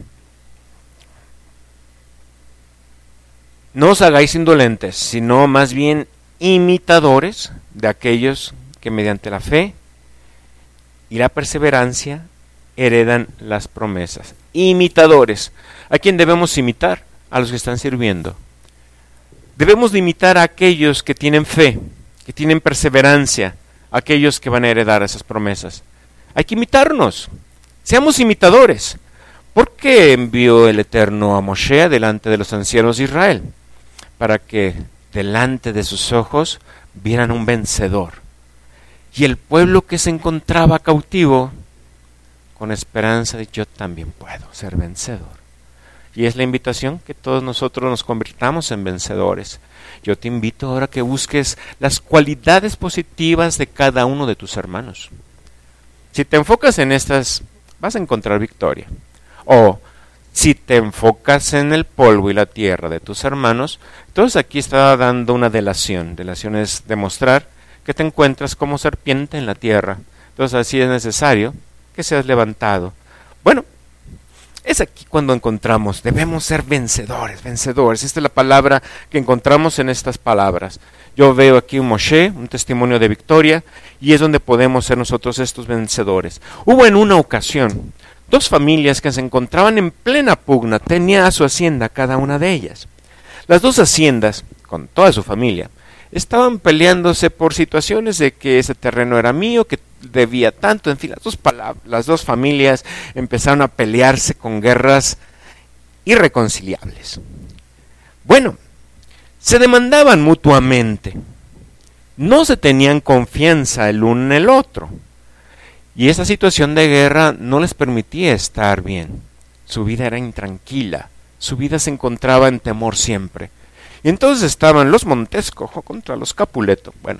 no os hagáis indolentes, sino más bien imitadores de aquellos que mediante la fe y la perseverancia heredan las promesas. Imitadores. ¿A quién debemos imitar? A los que están sirviendo. Debemos de imitar a aquellos que tienen fe, que tienen perseverancia, aquellos que van a heredar esas promesas. Hay que imitarnos, seamos imitadores. ¿Por qué envió el Eterno a Moshe delante de los ancianos de Israel? Para que delante de sus ojos vieran un vencedor. Y el pueblo que se encontraba cautivo, con esperanza de yo también puedo ser vencedor. Y es la invitación que todos nosotros nos convirtamos en vencedores. Yo te invito ahora a que busques las cualidades positivas de cada uno de tus hermanos. Si te enfocas en estas, vas a encontrar victoria. O si te enfocas en el polvo y la tierra de tus hermanos, entonces aquí está dando una delación. Delación es demostrar que te encuentras como serpiente en la tierra. Entonces así es necesario que seas levantado. Bueno, es aquí cuando encontramos, debemos ser vencedores, vencedores. Esta es la palabra que encontramos en estas palabras. Yo veo aquí un Moshe, un testimonio de victoria, y es donde podemos ser nosotros estos vencedores. Hubo en una ocasión dos familias que se encontraban en plena pugna, tenía a su hacienda cada una de ellas. Las dos haciendas, con toda su familia, estaban peleándose por situaciones de que ese terreno era mío, que debía tanto, en fin, las dos, las dos familias empezaron a pelearse con guerras irreconciliables. Bueno, se demandaban mutuamente, no se tenían confianza el uno en el otro, y esa situación de guerra no les permitía estar bien. Su vida era intranquila, su vida se encontraba en temor siempre. Y entonces estaban los Montesco contra los Capuleto. Bueno,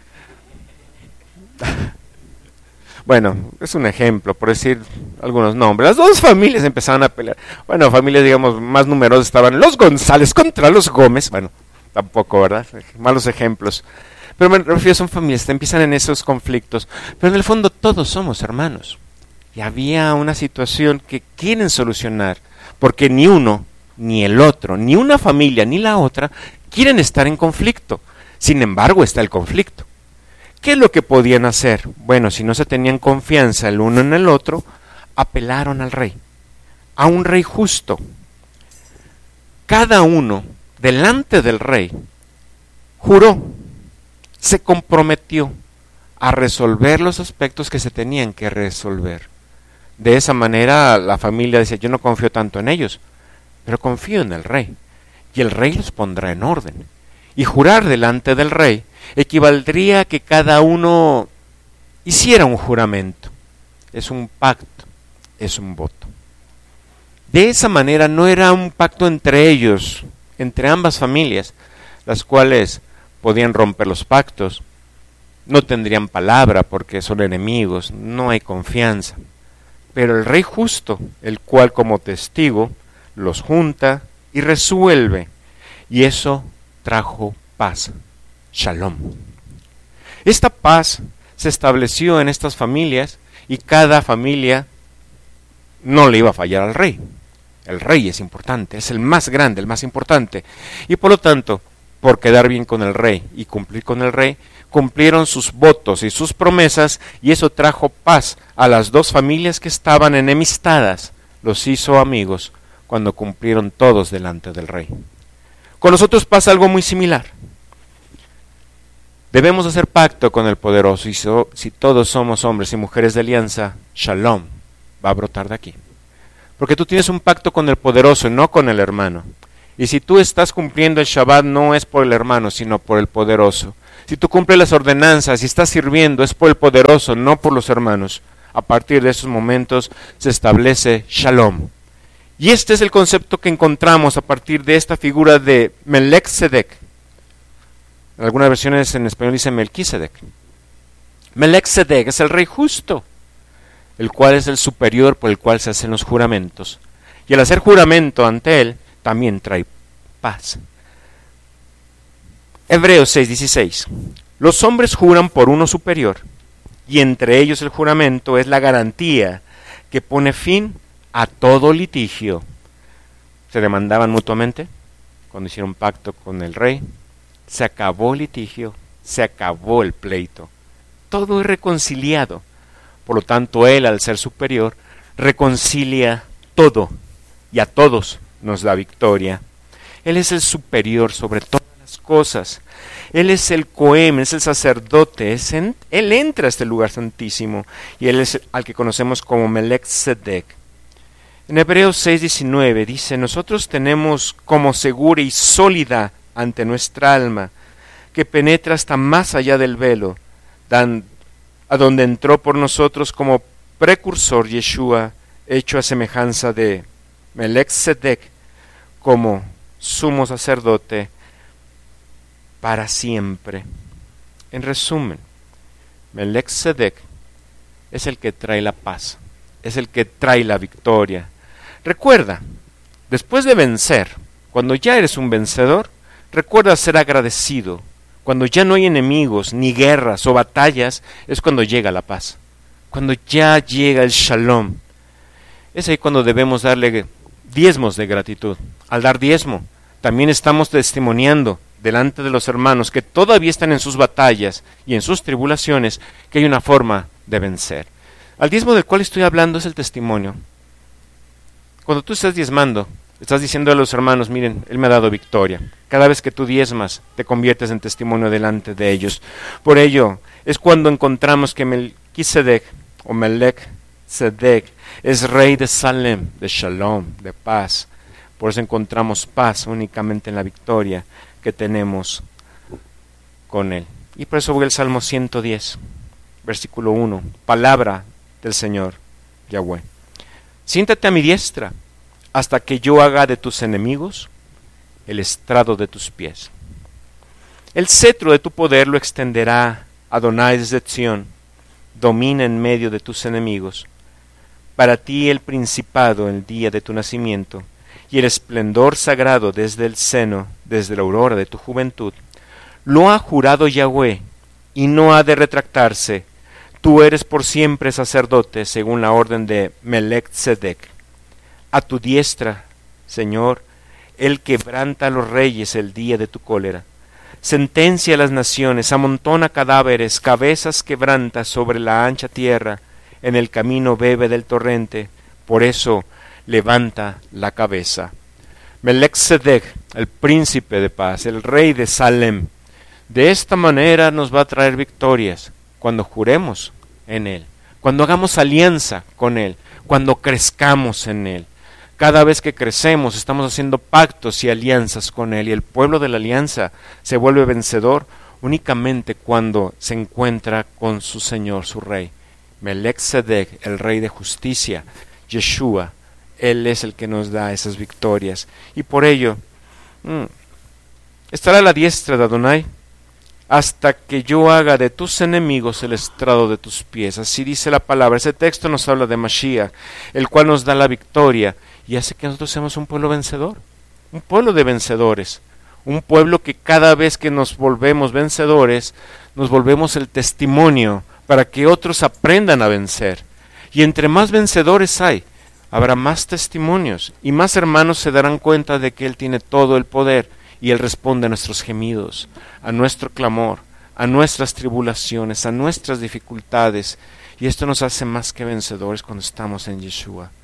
bueno, es un ejemplo, por decir algunos nombres. Las dos familias empezaron a pelear. Bueno, familias, digamos, más numerosas estaban los González contra los Gómez. Bueno, tampoco, ¿verdad? Malos ejemplos. Pero me refiero, son familias que empiezan en esos conflictos. Pero en el fondo todos somos hermanos. Y había una situación que quieren solucionar, porque ni uno ni el otro, ni una familia, ni la otra, quieren estar en conflicto. Sin embargo, está el conflicto. ¿Qué es lo que podían hacer? Bueno, si no se tenían confianza el uno en el otro, apelaron al rey, a un rey justo. Cada uno, delante del rey, juró, se comprometió a resolver los aspectos que se tenían que resolver. De esa manera, la familia decía, yo no confío tanto en ellos, pero confío en el rey, y el rey los pondrá en orden. Y jurar delante del rey equivaldría a que cada uno hiciera un juramento. Es un pacto, es un voto. De esa manera no era un pacto entre ellos, entre ambas familias, las cuales podían romper los pactos, no tendrían palabra porque son enemigos, no hay confianza. Pero el rey justo, el cual como testigo los junta y resuelve, y eso trajo paz, shalom. Esta paz se estableció en estas familias y cada familia no le iba a fallar al rey. El rey es importante, es el más grande, el más importante. Y por lo tanto, por quedar bien con el rey y cumplir con el rey, cumplieron sus votos y sus promesas, y eso trajo paz a las dos familias que estaban enemistadas los hizo amigos cuando cumplieron todos delante del rey. Con nosotros pasa algo muy similar. Debemos hacer pacto con el poderoso, y so, si todos somos hombres y mujeres de alianza, Shalom va a brotar de aquí. Porque tú tienes un pacto con el poderoso y no con el hermano. Y si tú estás cumpliendo el Shabbat, no es por el hermano, sino por el poderoso. Si tú cumples las ordenanzas y estás sirviendo, es por el poderoso, no por los hermanos. A partir de esos momentos se establece Shalom. Y este es el concepto que encontramos a partir de esta figura de Melech-Sedek. En algunas versiones en español dice Melquisedec. Melech-Sedek es el rey justo, el cual es el superior por el cual se hacen los juramentos. Y al hacer juramento ante él, también trae paz. Hebreos seis dieciséis. Los hombres juran por uno superior, y entre ellos el juramento es la garantía que pone fin a todo litigio. Se demandaban mutuamente cuando hicieron pacto con el rey. Se acabó el litigio, se acabó el pleito. Todo es reconciliado. Por lo tanto, él, al ser superior, reconcilia todo y a todos nos da victoria. Él es el superior sobre todas las cosas. Él es el Cohem, es el sacerdote. Es en, él entra a este lugar santísimo y él es al que conocemos como Melech-Sedek. En Hebreos seis diecinueve dice, nosotros tenemos como segura y sólida ante nuestra alma, que penetra hasta más allá del velo, dan, a donde entró por nosotros como precursor Yeshua, hecho a semejanza de Melech-Sedek, como sumo sacerdote para siempre. En resumen, Melech-Sedek es el que trae la paz, es el que trae la victoria. Recuerda, después de vencer, cuando ya eres un vencedor, recuerda ser agradecido. Cuando ya no hay enemigos, ni guerras o batallas, es cuando llega la paz. Cuando ya llega el Shalom. Es ahí cuando debemos darle diezmos de gratitud. Al dar diezmo, también estamos testimoniando delante de los hermanos que todavía están en sus batallas y en sus tribulaciones, que hay una forma de vencer. Al diezmo del cual estoy hablando es el testimonio. Cuando tú estás diezmando, estás diciendo a los hermanos, miren, Él me ha dado victoria. Cada vez que tú diezmas, te conviertes en testimonio delante de ellos. Por ello, es cuando encontramos que Melquisedec, o Melech-Sedek, es rey de Salem, de Shalom, de paz. Por eso encontramos paz únicamente en la victoria que tenemos con Él. Y por eso voy al Salmo ciento diez, versículo uno. Palabra del Señor, Yahweh. Siéntate a mi diestra, hasta que yo haga de tus enemigos el estrado de tus pies. El cetro de tu poder lo extenderá Adonai desde Sión, domina en medio de tus enemigos. Para ti el principado el día de tu nacimiento, y el esplendor sagrado desde el seno, desde la aurora de tu juventud. Lo ha jurado Yahweh, y no ha de retractarse. Tú eres por siempre sacerdote, según la orden de Melech-Sedek. A tu diestra, Señor, Él quebranta a los reyes el día de tu cólera. Sentencia a las naciones, amontona cadáveres, cabezas quebranta sobre la ancha tierra. En el camino bebe del torrente, por eso levanta la cabeza. Melech-Sedek, el príncipe de paz, el rey de Salem. De esta manera nos va a traer victorias cuando juremos en Él, cuando hagamos alianza con Él, cuando crezcamos en Él. Cada vez que crecemos estamos haciendo pactos y alianzas con Él, y el pueblo de la alianza se vuelve vencedor únicamente cuando se encuentra con su Señor, su Rey. Melech-Sedek, el Rey de justicia, Yeshua, Él es el que nos da esas victorias. Y por ello, mmm, estará a la diestra de Adonai, hasta que yo haga de tus enemigos el estrado de tus pies. Así dice la palabra. Ese texto nos habla de Mashiach, el cual nos da la victoria y hace que nosotros seamos un pueblo vencedor, un pueblo de vencedores, un pueblo que cada vez que nos volvemos vencedores, nos volvemos el testimonio para que otros aprendan a vencer. Y entre más vencedores hay, habrá más testimonios y más hermanos se darán cuenta de que Él tiene todo el poder. Y Él responde a nuestros gemidos, a nuestro clamor, a nuestras tribulaciones, a nuestras dificultades. Y esto nos hace más que vencedores cuando estamos en Yeshua.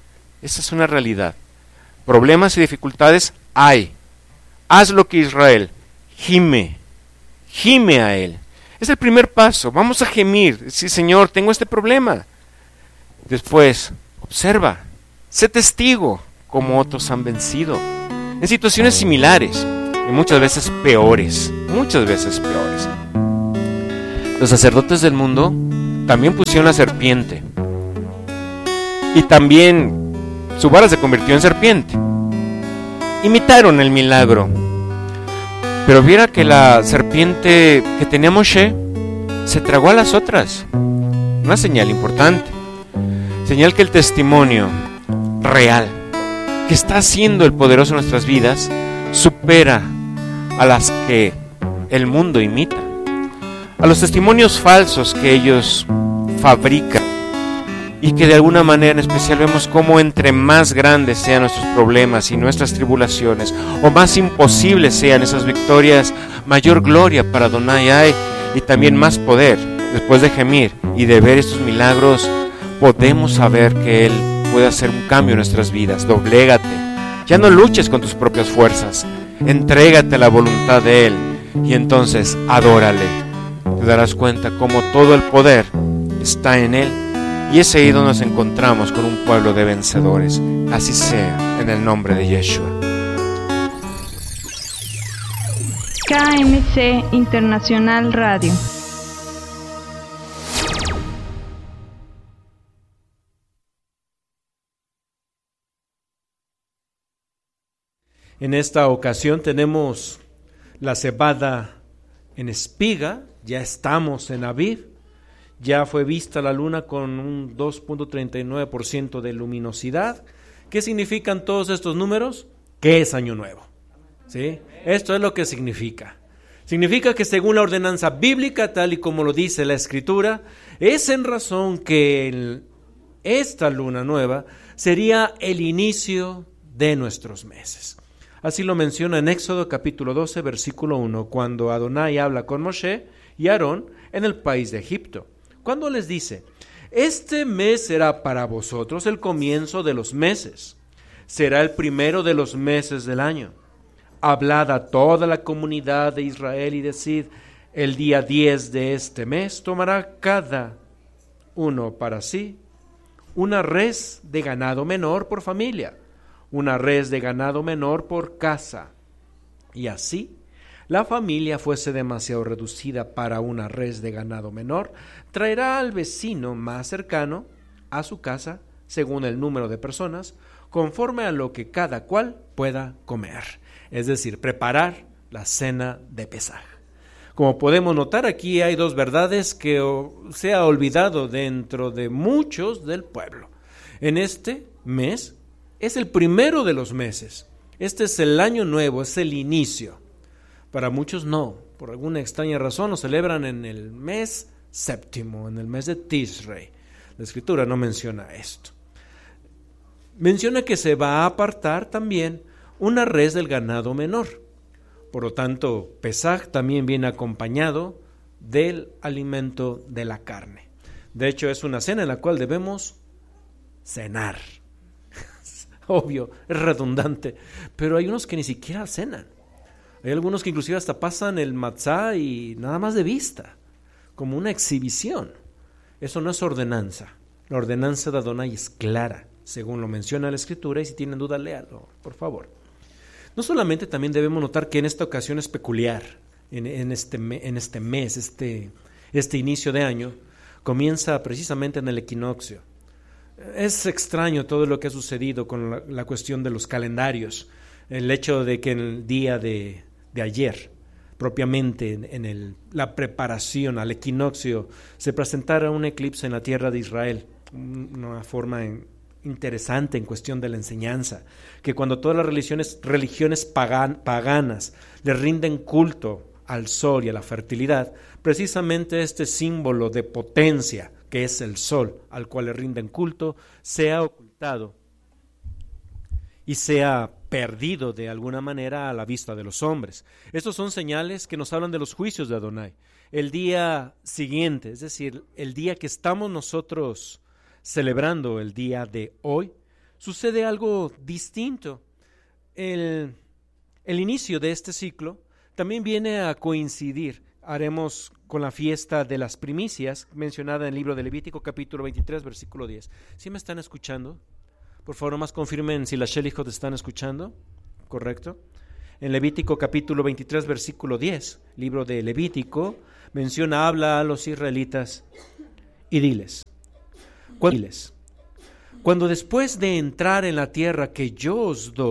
Esa es una realidad. Problemas y dificultades hay. Haz lo que Israel, gime, gime a Él. Es el primer paso. Vamos a gemir. Sí, Señor, tengo este problema. Después, observa, sé testigo como otros han vencido. En situaciones similares y muchas veces peores, muchas veces peores. Los sacerdotes del mundo también pusieron la serpiente y también su vara se convirtió en serpiente. Imitaron el milagro, pero viera que la serpiente que tenía Moshe se tragó a las otras. Una señal importante, señal que el testimonio real que está haciendo el poderoso en nuestras vidas supera a las que el mundo imita, a los testimonios falsos que ellos fabrican, y que de alguna manera en especial vemos cómo entre más grandes sean nuestros problemas y nuestras tribulaciones, o más imposibles sean esas victorias, mayor gloria para Adonai hay, y también más poder. Después de gemir y de ver estos milagros, podemos saber que Él puede hacer un cambio en nuestras vidas. Doblégate, ya no luches con tus propias fuerzas, entrégate a la voluntad de Él, y entonces adórale. Te darás cuenta cómo todo el poder está en Él, y es ahí donde nos encontramos con un pueblo de vencedores. Así sea, en el nombre de Yeshua. K M C Internacional Radio. En esta ocasión tenemos la cebada en espiga, ya estamos en Aviv, ya fue vista la luna con un dos punto treinta y nueve por ciento de luminosidad. ¿Qué significan todos estos números? Que es año nuevo, ¿sí? Esto es lo que significa. Significa que según la ordenanza bíblica, tal y como lo dice la Escritura, es en razón que el, esta luna nueva sería el inicio de nuestros meses. Así lo menciona en Éxodo capítulo doce, versículo uno, cuando Adonai habla con Moshe y Aarón en el país de Egipto. Cuando les dice, este mes será para vosotros el comienzo de los meses, será el primero de los meses del año. Hablad a toda la comunidad de Israel y decid, el día diez de este mes tomará cada uno para sí una res de ganado menor por familia, una res de ganado menor por casa. Y así, la familia fuese demasiado reducida para una res de ganado menor, traerá al vecino más cercano a su casa, según el número de personas, conforme a lo que cada cual pueda comer. Es decir, preparar la cena de Pesaj. Como podemos notar, aquí hay dos verdades que se ha olvidado dentro de muchos del pueblo. En este mes es el primero de los meses. Este es el año nuevo, es el inicio. Para muchos no, por alguna extraña razón lo celebran en el mes séptimo, en el mes de Tishrei. La Escritura no menciona esto. Menciona que se va a apartar también una res del ganado menor. Por lo tanto, Pesaj también viene acompañado del alimento de la carne. De hecho, es una cena en la cual debemos cenar. Obvio, es redundante, pero hay unos que ni siquiera cenan. Hay algunos que inclusive hasta pasan el matzá y nada más de vista, como una exhibición. Eso no es ordenanza. La ordenanza de Adonai es clara, según lo menciona la Escritura, y si tienen duda, léalo, por favor. No solamente también debemos notar que en esta ocasión es peculiar, en, en, este, en este mes, este, este inicio de año, comienza precisamente en el equinoccio. Es extraño todo lo que ha sucedido con la, la cuestión de los calendarios, el hecho de que en el día de, de ayer, propiamente en, en el, la preparación al equinoccio, se presentara un eclipse en la tierra de Israel, una forma en, interesante en cuestión de la enseñanza, que cuando todas las religiones, religiones pagan, paganas le rinden culto al sol y a la fertilidad, precisamente este símbolo de potencia que es el sol al cual le rinden culto, sea ocultado y sea perdido de alguna manera a la vista de los hombres. Estos son señales que nos hablan de los juicios de Adonai. El día siguiente, es decir, el día que estamos nosotros celebrando, el día de hoy, sucede algo distinto. El, el inicio de este ciclo también viene a coincidir, haremos con la fiesta de las primicias, mencionada en el libro de Levítico, capítulo veintitrés, versículo diez. ¿Sí me están escuchando? Por favor, nomás confirmen si las Shellyhot están escuchando. ¿Correcto? En Levítico, capítulo veintitrés, versículo diez, libro de Levítico, menciona, habla a los israelitas y diles, cuando, diles, cuando después de entrar en la tierra que yo os doy,